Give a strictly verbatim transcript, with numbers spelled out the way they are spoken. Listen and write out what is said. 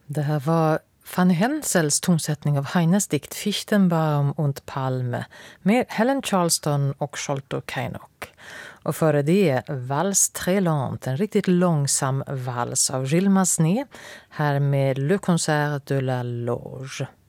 Det här var Fanny Hensels tonsättning av Heines dikt Fichtenbaum und Palme med Helen Charleston och Sholto Kainok. Och före det Vals très lente, en riktigt långsam vals av Gilles Massenet, här med Le Concert de la Loge.